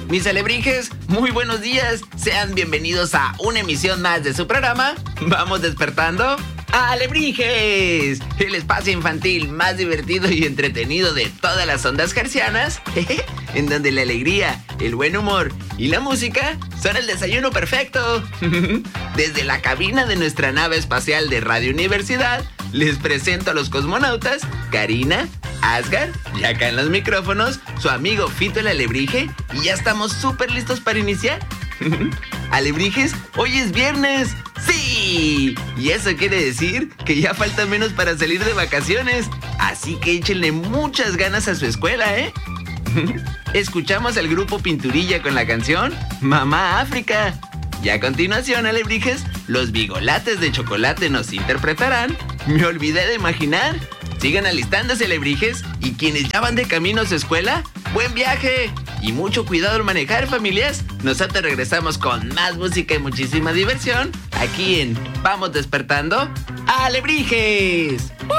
Mis alebrijes, muy buenos días. Sean bienvenidos a una emisión más de su programa Vamos Despertando Alebrijes, el espacio infantil más divertido y entretenido de todas las ondas hercianas, en donde la alegría, el buen humor y la música son el desayuno perfecto. Desde la cabina de nuestra nave espacial de Radio Universidad, les presento a los cosmonautas Karina, Asgar, y acá en los micrófonos, su amigo Fito el Alebrije, y ya estamos súper listos para iniciar. Alebrijes, hoy es viernes. ¡Sí! Y eso quiere decir que ya falta menos para salir de vacaciones. Así que échenle muchas ganas a su escuela, ¿eh? Escuchamos al grupo Pinturilla con la canción Mamá África. Y a continuación, alebrijes, los Bigolates de Chocolate nos interpretarán Me olvidé de imaginar. Sigan alistándose, alebrijes, y quienes ya van de camino a su escuela, ¡buen viaje! Y mucho cuidado al manejar, familias. Nosotros regresamos con más música y muchísima diversión aquí en Vamos Despertando Alebrijes.